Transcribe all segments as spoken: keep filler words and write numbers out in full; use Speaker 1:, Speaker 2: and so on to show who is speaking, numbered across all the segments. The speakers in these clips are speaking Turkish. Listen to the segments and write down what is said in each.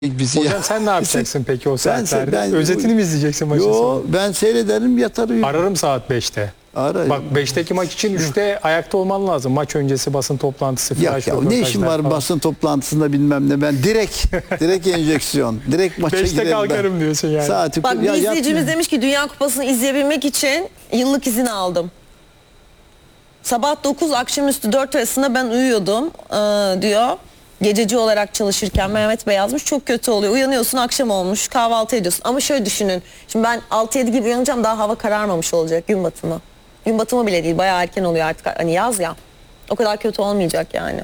Speaker 1: Bizi
Speaker 2: Hocam
Speaker 1: ya.
Speaker 2: sen ne yapacaksın peki o saatlerde?
Speaker 1: Ben, ben,
Speaker 2: Özetini mi izleyeceksin maçın
Speaker 1: yo,
Speaker 2: sonra?
Speaker 1: ben seyrederim yatar uyurum.
Speaker 2: Ararım saat beşte.
Speaker 1: Ara.
Speaker 2: Bak beşteki maç için üçte ayakta olman lazım. Maç öncesi basın toplantısı, flash
Speaker 1: Ya, ya ne işim var
Speaker 2: falan.
Speaker 1: basın toplantısında bilmem ne, ben direkt direkt enjeksiyon direkt maça
Speaker 2: beşte
Speaker 1: giderim
Speaker 2: kalkarım
Speaker 1: ben.
Speaker 2: diyorsun yani.
Speaker 1: Saati
Speaker 3: Bak bir
Speaker 1: ya,
Speaker 3: izleyicimiz
Speaker 1: yapmayın.
Speaker 3: demiş ki Dünya Kupası'nı izleyebilmek için yıllık izin aldım. Sabah dokuz akşamüstü dört arasında ben uyuyordum ee, diyor. Gececi olarak çalışırken Mehmet Bey yazmış, çok kötü oluyor. Uyanıyorsun, akşam olmuş, kahvaltı ediyorsun. Ama şöyle düşünün. Şimdi ben altı yedi gibi uyanacağım, daha hava kararmamış olacak, gün batımı. Gün batımı bile değil, bayağı erken oluyor artık. Hani yaz ya. O kadar kötü olmayacak yani.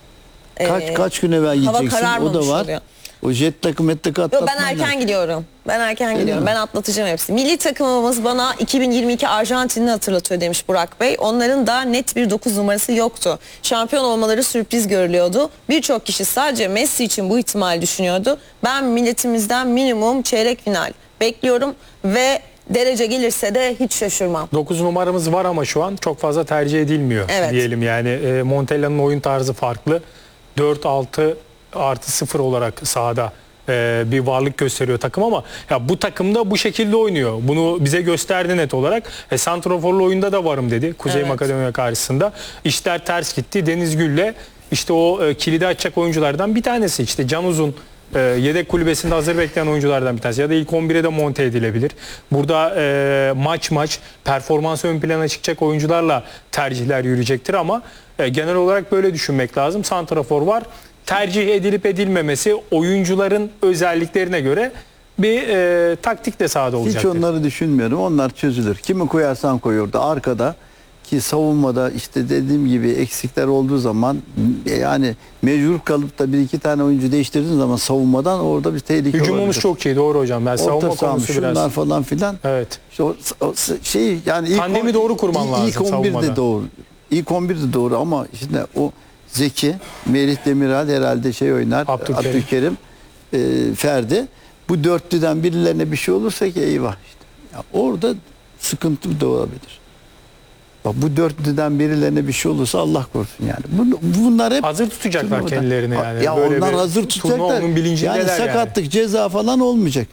Speaker 1: Kaç
Speaker 3: Ee,
Speaker 1: kaç gün evvel gideceksin, o da
Speaker 3: kararmamış
Speaker 1: var.
Speaker 3: oluyor.
Speaker 1: O jet takım et takı
Speaker 3: Yo,
Speaker 1: atlatman
Speaker 3: ben erken
Speaker 1: lazım.
Speaker 3: gidiyorum. Ben erken gidiyorum.
Speaker 1: mi?
Speaker 3: Ben atlatacağım hepsini. Milli takımımız bana iki bin yirmi iki Arjantin'i hatırlatıyor demiş Burak Bey. Onların da net bir dokuz numarası yoktu. Şampiyon olmaları sürpriz görülüyordu. Birçok kişi sadece Messi için bu ihtimali düşünüyordu. Ben milletimizden minimum çeyrek final bekliyorum ve derece gelirse de hiç şaşırmam.
Speaker 2: dokuz numaramız var ama şu an çok fazla tercih edilmiyor
Speaker 3: Evet.
Speaker 2: diyelim yani. E, Montella'nın oyun tarzı farklı. dört altı artı sıfır olarak sahada e, bir varlık gösteriyor takım ama ya bu takımda bu şekilde oynuyor. Bunu bize gösterdi net olarak. E, Santraforlu oyunda da varım dedi Kuzey
Speaker 3: Evet.
Speaker 2: Makedonya karşısında. İşler ters gitti. Deniz Gül'le işte o e, kilidi açacak oyunculardan bir tanesi. İşte Can Uzun e, yedek kulübesinde hazır bekleyen oyunculardan bir tanesi. Ya da ilk on bire de monte edilebilir. Burada e, maç maç performansı ön plana çıkacak oyuncularla tercihler yürüyecektir ama e, genel olarak böyle düşünmek lazım. Santrafor var. Tercih edilip edilmemesi oyuncuların özelliklerine göre bir e, taktik de sahada
Speaker 1: Hiç
Speaker 2: olacaktır.
Speaker 1: onları düşünmüyorum. Onlar çözülür. Kimi koyarsan koy orada arkada, ki savunmada işte dediğim gibi eksikler olduğu zaman, yani mecbur kalıp da bir iki tane oyuncu değiştirdiğin zaman savunmadan orada bir tehlike
Speaker 2: Hücumumuz
Speaker 1: olabilir.
Speaker 2: çok iyi, doğru hocam. Ben
Speaker 1: Orta
Speaker 2: savunma
Speaker 1: saha
Speaker 2: konusu
Speaker 1: şunlar
Speaker 2: biraz.
Speaker 1: falan filan.
Speaker 2: Evet.
Speaker 1: İşte o, o şey yani ilk
Speaker 2: Tandemi
Speaker 1: on-
Speaker 2: doğru kurman
Speaker 1: ilk,
Speaker 2: lazım
Speaker 1: İlk on birde
Speaker 2: savunmada.
Speaker 1: doğru. İlk on birde doğru ama şimdi o Zeki, Merih Demiral herhalde şey oynar.
Speaker 2: Abdülkerim.
Speaker 1: Abdülkerim, e, Ferdi. Bu dörtlüden birilerine bir şey olursa ki eyvah işte. Ya orada sıkıntı da olabilir. Bak bu dörtlüden birilerine bir şey olursa Allah korusun yani. Bun- Bunlar hep
Speaker 2: Hazır tutacaklar
Speaker 1: turnuvada.
Speaker 2: kendilerini yani.
Speaker 1: Ya
Speaker 2: Böyle
Speaker 1: onlar
Speaker 2: bir
Speaker 1: hazır
Speaker 2: turnuva
Speaker 1: tutacaklar.
Speaker 2: onun bilincindeler
Speaker 1: Yani
Speaker 2: yani.
Speaker 1: sakatlık, ceza falan olmayacak.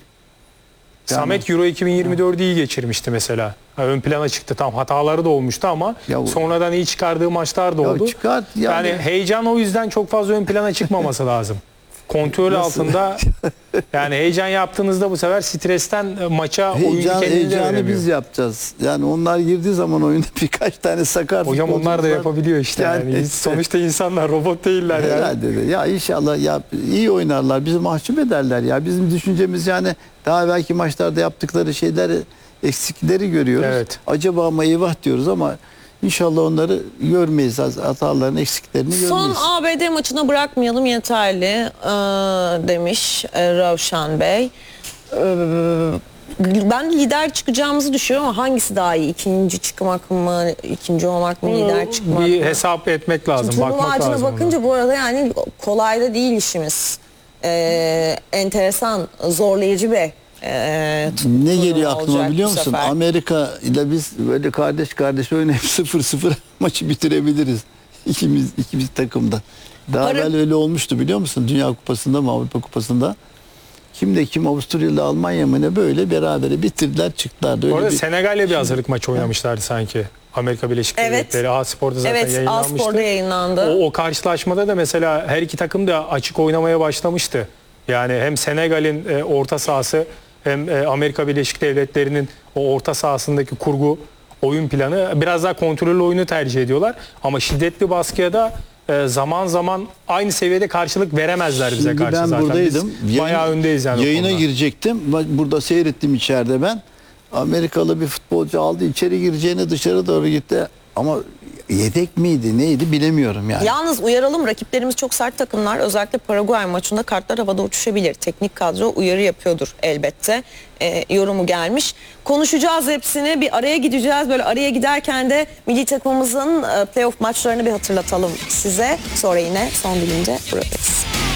Speaker 2: Samet Euro iki bin yirmi dördü iyi geçirmişti mesela. Ha, ön plana çıktı. Tam hataları da olmuştu ama
Speaker 1: Ya o-
Speaker 2: sonradan iyi çıkardığı maçlar da
Speaker 1: Ya
Speaker 2: oldu.
Speaker 1: çıkart yani.
Speaker 2: Yani heyecan o yüzden çok fazla ön plana çıkmaması lazım. Kontrol
Speaker 1: Nasıl?
Speaker 2: altında yani heyecan yaptığınızda bu sefer stresten maça oyuncu
Speaker 1: Heyecan,
Speaker 2: kendini de
Speaker 1: heyecanı
Speaker 2: veremiyor.
Speaker 1: biz yapacağız. Yani onlar girdiği zaman oyunda birkaç tane sakar
Speaker 2: Hocam onlar da
Speaker 1: futbolcumuz var.
Speaker 2: yapabiliyor işte. Yani.
Speaker 1: Yani-
Speaker 2: Sonuçta insanlar, robot değiller yani.
Speaker 1: Herhalde de. Ya inşallah ya iyi oynarlar. Bizi mahcup ederler ya. Bizim düşüncemiz yani daha belki maçlarda yaptıkları şeyler, eksikleri görüyoruz.
Speaker 2: Evet.
Speaker 1: Acaba ama eyvah diyoruz ama inşallah onları görmeyiz. Hataların eksiklerini
Speaker 3: Son
Speaker 1: görmeyiz.
Speaker 3: A B D maçına bırakmayalım yeterli ee, demiş e, Ravşan Bey. Ee, ben lider çıkacağımızı düşünüyorum ama hangisi daha iyi? İkinci çıkmak mı? İkinci olmak mı? Lider çıkmak
Speaker 2: Bir
Speaker 3: mı?
Speaker 2: hesap etmek lazım.
Speaker 3: Turnuva
Speaker 2: Bakmak
Speaker 3: ağacına
Speaker 2: lazım. ona.
Speaker 3: bakınca bu arada yani kolay da değil işimiz. Ee, enteresan, zorlayıcı bir e,
Speaker 1: Ne
Speaker 3: turnuva
Speaker 1: geliyor aklıma
Speaker 3: olacak
Speaker 1: biliyor
Speaker 3: bu
Speaker 1: musun?
Speaker 3: sefer.
Speaker 1: Amerika ile biz böyle kardeş kardeş oynayıp sıfır sıfır maçı bitirebiliriz. İkimiz, ikimiz takımda. Daha
Speaker 3: Arı-
Speaker 1: evvel öyle olmuştu biliyor musun? Dünya Kupası'nda mı Avrupa Kupası'nda? Kimle kim, Avusturya ile Almanya mı ne, böyle berabere bitirdiler çıktılar. Öyle
Speaker 2: Bu arada
Speaker 1: bir...
Speaker 2: Senegal'le bir hazırlık maçı oynamışlardı sanki. Amerika Birleşik
Speaker 3: Evet.
Speaker 2: Devletleri. A Spor'da zaten
Speaker 3: Evet, A
Speaker 2: yayınlanmıştı.
Speaker 3: Spor'da yayınlandı.
Speaker 2: O, o karşılaşmada da mesela her iki takım da açık oynamaya başlamıştı. Yani hem Senegal'in e, orta sahası hem e, Amerika Birleşik Devletleri'nin o orta sahasındaki kurgu, oyun planı, biraz daha kontrollü oyunu tercih ediyorlar. Ama şiddetli baskıya da e, zaman zaman aynı seviyede karşılık veremezler bize
Speaker 1: Şimdi
Speaker 2: karşı
Speaker 1: ben
Speaker 2: zaten.
Speaker 1: buradaydım.
Speaker 2: Biz bayağı öndeyiz yani. o
Speaker 1: Yayına
Speaker 2: konuda.
Speaker 1: girecektim. Bak burada seyrettim içeride ben. Amerikalı bir futbolcu aldı, içeri gireceğine dışarı doğru gitti. Ama yedek miydi neydi bilemiyorum yani.
Speaker 3: Yalnız uyaralım, rakiplerimiz çok sert takımlar. Özellikle Paraguay maçında kartlar havada uçuşabilir. Teknik kadro uyarı yapıyordur elbette. Ee, yorumu gelmiş. Konuşacağız hepsini. Bir araya gideceğiz. Böyle araya giderken de milli takımımızın e, playoff maçlarını bir hatırlatalım size. Sonra yine son dilince buradayız.